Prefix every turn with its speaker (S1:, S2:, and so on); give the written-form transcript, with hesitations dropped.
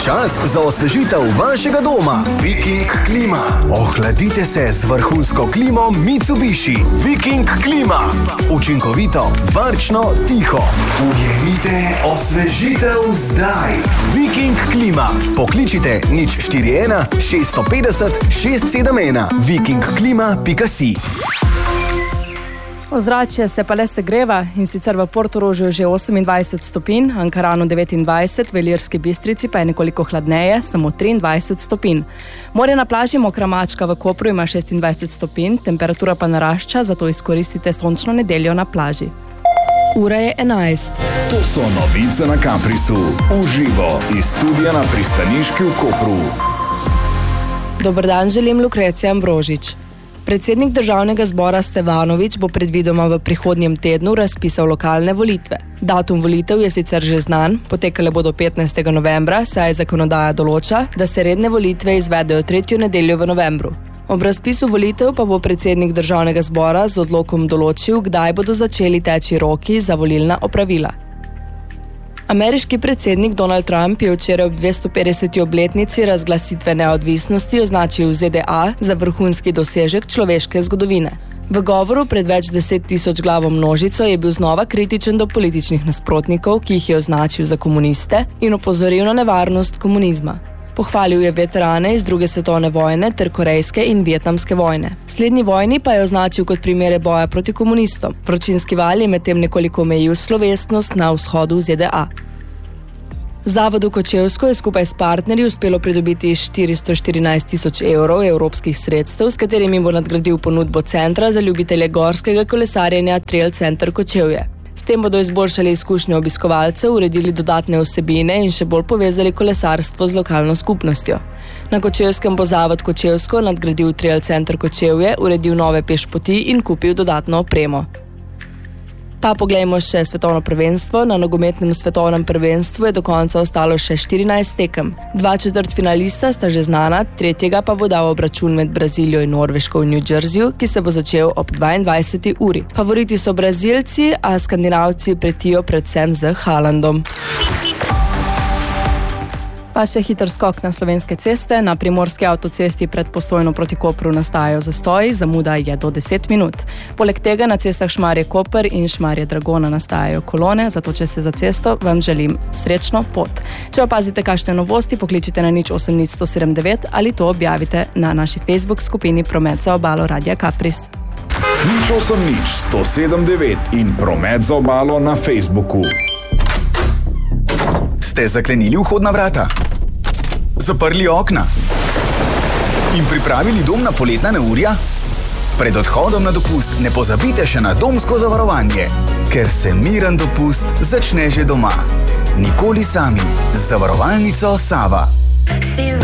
S1: Čas za osvežitev vašega doma. Viking klima. Ohladite se z vrhunsko klimo Mitsubishi. Viking klima. Učinkovito, varčno, tiho. Ujemite osvežitev zdaj. Viking klima. Pokličite 041 650 671. vikingklima.si.
S2: Ozračje se pa le segreva, in sicer v Portorožu že 28 stopinj, Ankaranu 29, v Ilirski Bistrici pa je nekoliko hladneje, samo 23 stopinj. Morje na plaži Mokra mačka v Kopru ima 26 stopinj, temperatura pa narašča, zato izkoristite sončno nedeljo na plaži. Ura je 11.
S3: To so novice na Caprisu. Uživo iz studia na pristaniški v Kopru.
S2: Dober dan želim, Lukrecija Ambrožič. Predsednik Državnega zbora Stevanović bo predvidoma v prihodnjem tednu razpisal lokalne volitve. Datum volitev je sicer že znan, potekale bodo 15. novembra, saj zakonodaja določa, da se redne volitve izvedejo tretjo nedeljo v novembru. Ob razpisu volitev pa bo predsednik Državnega zbora z odlokom določil, kdaj bodo začeli teči roki za volilna opravila. Ameriški predsednik Donald Trump je včeraj ob 250. obletnici razglasitve neodvisnosti označil ZDA za vrhunski dosežek človeške zgodovine. V govoru pred več 10.000 glavo množico je bil znova kritičen do političnih nasprotnikov, ki jih je označil za komuniste, in opozoril na nevarnost komunizma. Pohvalil je veterane iz druge svetovne vojne ter korejske in vietnamske vojne. Slednji vojni pa je označil kot primere boja proti komunistom. Vročinski val je medtem nekoliko omejil slovesnost na vzhodu ZDA. Zavodu Kočevsko je skupaj s partnerji uspelo pridobiti 414.000 evrov evropskih sredstev, s katerimi bo nadgradil ponudbo centra za ljubitelje gorskega kolesarjenja Trail Center Kočevje. S tem bodo izboljšali izkušnje obiskovalcev, uredili dodatne vsebine in še bolj povezali kolesarstvo z lokalno skupnostjo. Na Kočevskem bo Zavod Kočevsko nadgradil Trail Center Kočevje, uredil nove pešpoti in kupil dodatno opremo. Pa poglejmo še svetovno prvenstvo. Na nogometnem svetovnem prvenstvu je do konca ostalo še 14 tekem. 2 četrtfinalista sta že znana, tretjega pa bo dal obračun med Brazilijo in Norveško v New Jerseyju, ki se bo začel ob 22. uri. Favoriti so Brazilci, a Skandinavci pretijo predvsem z Haalandom. Pa še hiter skok na slovenske ceste. Na primorski avtocesti pred Postojno proti Kopru nastajajo zastoji, zamuda je do 10 minut. Poleg tega na cestah Šmarje-Koper in Šmarje-Dragona nastajajo kolone, zato če ste za cesto, vam želim srečno pot. Če opazite kakšne novosti, pokličite na 080 179 ali to objavite na naši Facebook skupini Promet za obalo Radia Capris.
S3: 080 179 in Promet za obalo na Facebooku.
S1: Ste zaklenili vhodna vrata? Zaprli okna? In pripravili dom na poletna neurja? Pred odhodom na dopust ne pozabite še na domsko zavarovanje, ker se miren dopust začne že doma. Nikoli sami. Z zavarovalnico Sava.